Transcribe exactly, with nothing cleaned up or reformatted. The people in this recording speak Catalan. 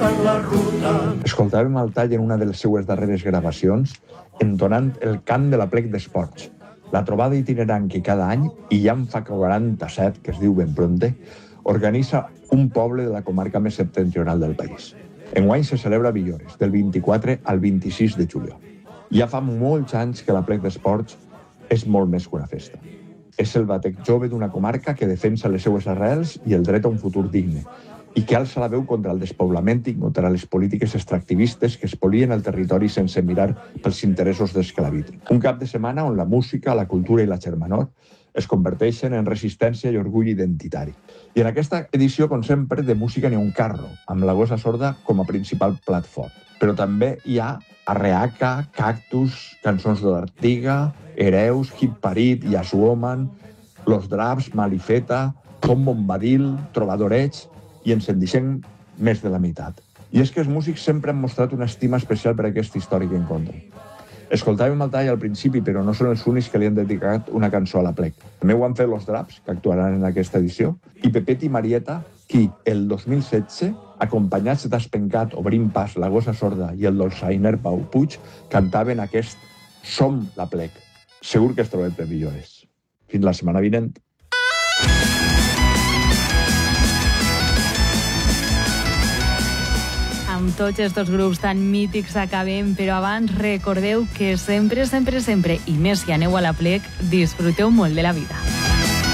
per la ruta. Escoltàvem el Tall en una de les seues darreres gravacions entonant el cant de l'Aplec d'Esports, la trobada itinerant que cada any, i ja en fa quaranta-set, que es diu ben pronte, organitza un poble de la comarca més septentrional del país. Enguany se celebra a Villores, del vint-i-quatre al vint-i-sis de juliol. Ja fa molts anys que l'Aplec d'Esports és molt més que una festa. És el batec jove d'una comarca que defensa les seues arrels i el dret a un futur digne, i que alça la veu contra el despoblament i contra les polítiques extractivistes que espolien el territori sense mirar pels interessos dels que l'habiten. Un cap de setmana on la música, la cultura i la germanor es converteixen en resistència i orgull identitari. I en aquesta edició, com sempre, de música n'hi ha un carro, amb la gossa sorda com a principal plat fort. Però també hi ha Arreaca, Cactus, cançons de l'Artiga, Hereus, Hit Parit, Yes Woman, Los Draps, Malifeta, Tom Bombadil, Trovadoreig, i ens en deixem més de la meitat. I és que els músics sempre han mostrat una estima especial per aquest històric encontre. Escoltàvem el Tall al principi, però no són els únics que li han dedicat una cançó a l'Aplec. També ho han fet Los Draps, que actuaran en aquesta edició, i Pepet i Marieta, qui el dos mil setze, acompanyats d'Espencat, Obrint Pas, La Gossa Sorda i el dolçainer Pau Puig, cantaven aquest Som l'Aplec. Segur que es trobem per Villores. Fins la setmana vinent. Amb tots aquests grups tan mítics acabem, però abans recordeu que sempre, sempre, sempre, i més si aneu a l'Aplec, disfruteu molt de la vida.